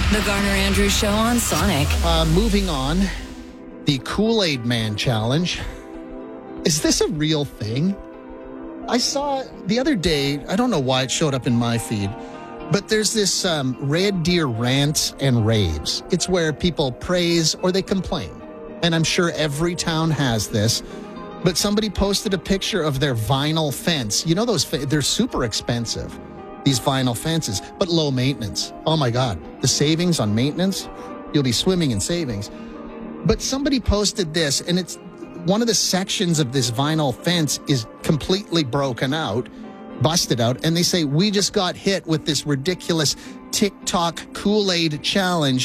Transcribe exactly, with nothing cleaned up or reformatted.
The Garner Andrews Show on Sonic. Uh, moving on, the Kool-Aid Man Challenge. Is this a real thing? I saw the other day, I don't know why it showed up in my feed, but there's this um, Red Deer Rants and Raves. It's where people praise or they complain. And I'm sure every town has this. But somebody posted a picture of their vinyl fence. You know those, they're super expensive, these vinyl fences, but low maintenance. Oh my God, the savings on maintenance, you'll be swimming in savings. But somebody posted this, and it's one of the sections of this vinyl fence is completely broken out, busted out, and they say, we just got hit with this ridiculous TikTok Kool-Aid challenge.